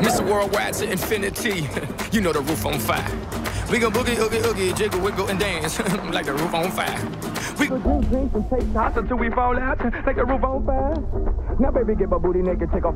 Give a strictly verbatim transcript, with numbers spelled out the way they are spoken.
Mister Worldwide to infinity. You know the roof on fire. We gon' boogie, oogie, oogie, jiggle, wiggle, and dance like the roof on fire. We gon' drink, drink, and take shots until we fall out like the roof on fire. Now, baby, get my booty naked, take off.